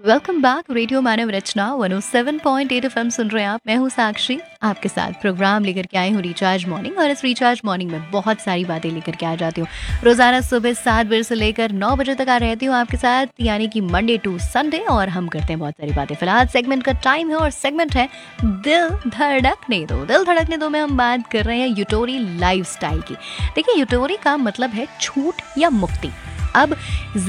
Welcome back radio मानव रचना 107.8 FM सुन रहे हैं आप। मैं हूँ साक्षी, आपके साथ प्रोग्राम लेकर के आई हूँ रिचार्ज मॉर्निंग। और इस रिचार्ज मॉर्निंग में बहुत सारी बातें लेकर के आ जाती हूँ। रोजाना सुबह 7 बजे से लेकर 9 बजे तक आ रहती हूँ आपके साथ, यानी कि मंडे टू संडे, और हम करते हैं बहुत सारी बातें। फिलहाल सेगमेंट का टाइम है और सेगमेंट है दिल धड़कने दो। दिल धड़कने दो में हम बात कर रहे हैं यूटोरी लाइफस्टाइल की। देखिए, यूटोरी का मतलब है छूट या मुक्ति। अब